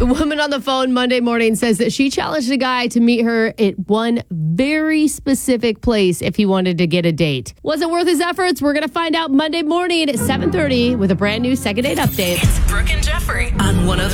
The woman on the phone Monday morning says that she challenged a guy to meet her at one very specific place if he wanted to get a date. Was it worth his efforts? We're going to find out Monday morning at 7:30 with a brand new Second Date Update. It's Brooke and Jeffrey on 103.